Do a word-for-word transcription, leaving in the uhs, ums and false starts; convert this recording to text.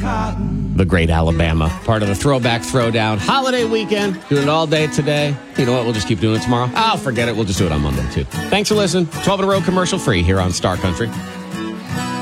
The Great Alabama, part of the Throwback Throwdown holiday weekend. Doing it all day today. You know what? We'll just keep doing it tomorrow. I'll forget it. We'll just do it on Monday, too. Thanks for listening. twelve in a row commercial free here on Star Country.